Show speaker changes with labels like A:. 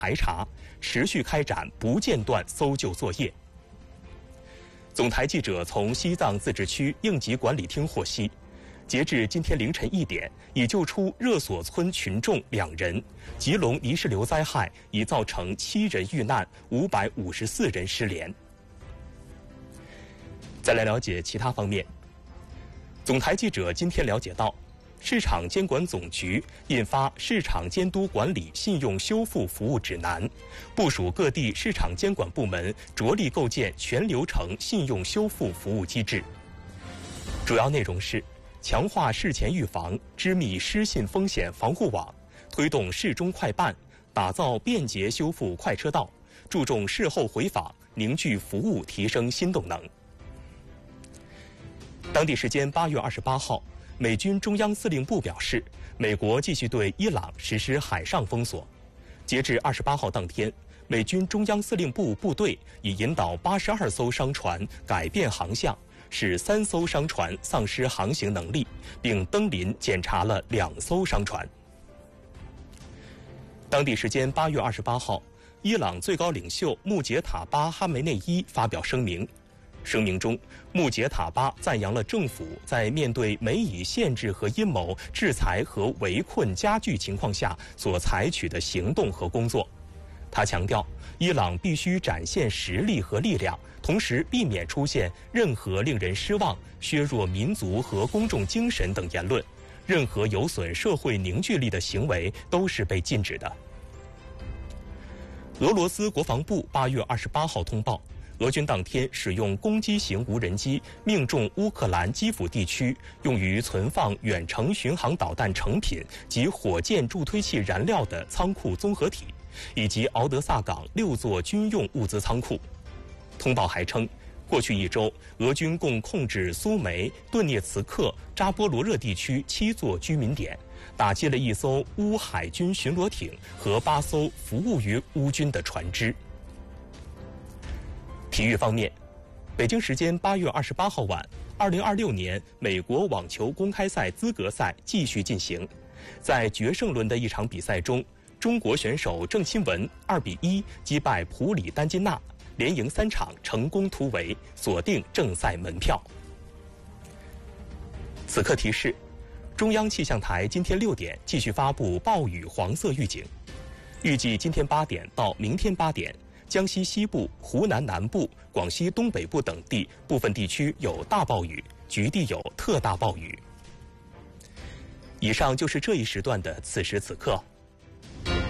A: 排查，持续开展不间断搜救作业。总台记者从西藏自治区应急管理厅获悉，截至今天凌晨1点，已救出热所村群众2人，吉隆泥石流灾害已造成7人遇难，554人失联。再来了解其他方面。总台记者今天了解到，市场监管总局印发《市场监督管理信用修复服务指南》，部署各地市场监管部门着力构建全流程信用修复服务机制。主要内容是强化事前预防，织密失信风险防护网，推动事中快办，打造便捷修复快车道，注重事后回访，凝聚服务提升新动能。当地时间8月28号，美军中央司令部表示，美国继续对伊朗实施海上封锁。截至28号当天，美军中央司令部部队已引导82艘商船改变航向，使3艘商船丧失航行能力，并登临检查了2艘商船。当地时间8月28号，伊朗最高领袖穆杰塔巴·哈梅内伊发表声明。声明中，穆杰塔巴赞扬了政府在面对美以限制和阴谋、制裁和围困加剧情况下所采取的行动和工作。他强调，伊朗必须展现实力和力量，同时避免出现任何令人失望、削弱民族和公众精神等言论。任何有损社会凝聚力的行为都是被禁止的。俄罗斯国防部8月28号通报，俄军当天使用攻击型无人机命中乌克兰基辅地区用于存放远程巡航导弹成品及火箭助推器燃料的仓库综合体，以及敖德萨港6座军用物资仓库。通报还称，过去1周，俄军共控制苏梅、顿涅茨克、扎波罗热地区7座居民点，打击了1艘乌海军巡逻艇和8艘服务于乌军的船只。体育方面，北京时间8月28号晚，2026年美国网球公开赛资格赛继续进行。在决胜轮的一场比赛中，中国选手郑钦文2比1击败普里丹金娜，连赢3场，成功突围，锁定正赛门票。此刻提示：中央气象台今天6点继续发布暴雨黄色预警，预计今天8点到明天8点。江西西部、湖南南部、广西东北部等地部分地区有大暴雨，局地有特大暴雨。以上就是这一时段的此时此刻。